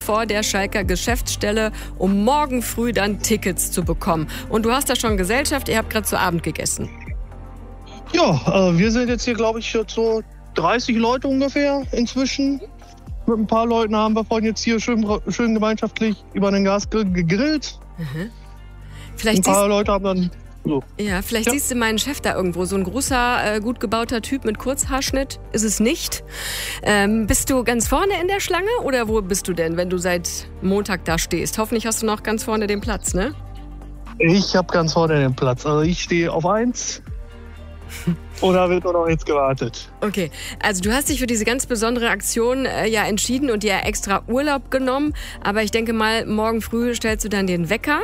vor der Schalker Geschäftsstelle, um morgen früh dann Tickets zu bekommen. Und du hast da schon Gesellschaft, ihr habt gerade zu Abend gegessen. Ja, wir sind jetzt hier, glaube ich, so 30 Leute ungefähr inzwischen. Mit ein paar Leuten haben wir vorhin jetzt hier schön gemeinschaftlich über den Gasgrill gegrillt. Vielleicht ein paar Leute haben dann... So. Ja, vielleicht siehst du meinen Chef da irgendwo. So ein großer, gut gebauter Typ mit Kurzhaarschnitt ist es nicht. Bist du ganz vorne in der Schlange oder wo bist du denn, wenn du seit Montag da stehst? Hoffentlich hast du noch ganz vorne den Platz, ne? Ich habe ganz vorne den Platz. Also ich stehe auf 1 und da wird nur noch jetzt gewartet. Okay, also du hast dich für diese ganz besondere Aktion ja entschieden und dir extra Urlaub genommen. Aber ich denke mal, morgen früh stellst du dann den Wecker.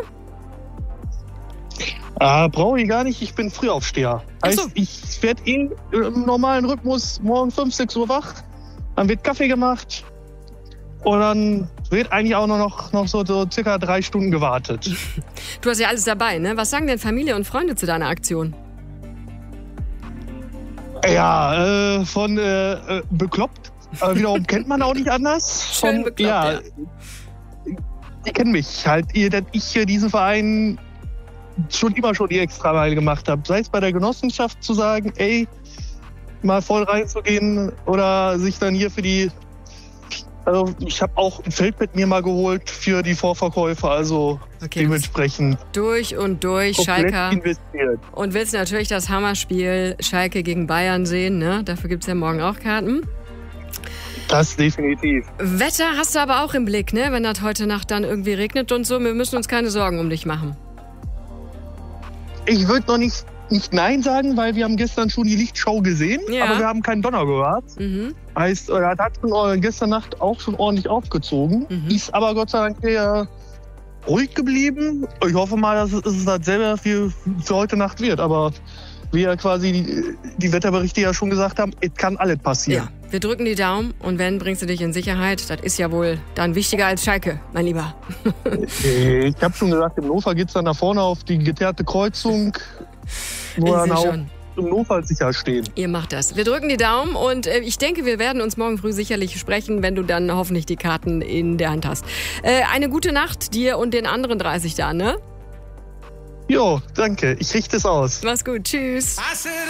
Brauche ich gar nicht, ich bin Frühaufsteher. Heißt, ich werde im normalen Rhythmus morgen 5, 6 Uhr wach, dann wird Kaffee gemacht und dann wird eigentlich auch noch so circa 3 Stunden gewartet. Du hast ja alles dabei, ne? Was sagen denn Familie und Freunde zu deiner Aktion? Ja, von bekloppt, aber wiederum kennt man auch nicht anders. Schön bekloppt, ja. Die kennen mich halt, dass ich hier diesen Verein schon die Extrameile gemacht habe. Sei es bei der Genossenschaft zu sagen, ey, mal voll reinzugehen oder sich dann hier also ich habe auch ein Feldbett mir mal geholt für die Vorverkäufe, also dementsprechend durch und durch Schalker investiert. Und willst natürlich das Hammerspiel Schalke gegen Bayern sehen, ne? Dafür gibt's ja morgen auch Karten. Das definitiv. Wetter hast du aber auch im Blick, ne? Wenn das heute Nacht dann irgendwie regnet und so, wir müssen uns keine Sorgen um dich machen. Ich würde noch nicht Nein sagen, weil wir haben gestern schon die Lichtschau gesehen, aber wir haben keinen Donner gehört. Heißt, das hat gestern Nacht auch schon ordentlich aufgezogen. Ist aber Gott sei Dank eher ruhig geblieben. Ich hoffe mal, dass es dasselbe für heute Nacht wird. Aber wie ja quasi die Wetterberichte ja schon gesagt haben, es kann alles passieren. Ja, wir drücken die Daumen und wenn, bringst du dich in Sicherheit. Das ist ja wohl dann wichtiger als Schalke, mein Lieber. Ich habe schon gesagt, im Notfall geht es dann nach vorne auf die geteerte Kreuzung, wo dann auch im Notfall sicher stehen. Ihr macht das. Wir drücken die Daumen und ich denke, wir werden uns morgen früh sicherlich sprechen, wenn du dann hoffentlich die Karten in der Hand hast. Eine gute Nacht dir und den anderen 30 da, ne? Jo, danke. Ich richte es aus. Mach's gut. Tschüss.